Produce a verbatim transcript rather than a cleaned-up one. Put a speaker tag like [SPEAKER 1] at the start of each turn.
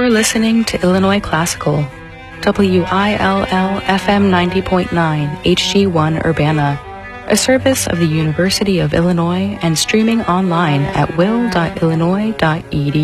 [SPEAKER 1] You're listening to Illinois Classical, W I L L F M ninety point nine H G one Urbana, a service of the University of Illinois and streaming online at will dot illinois dot e d u.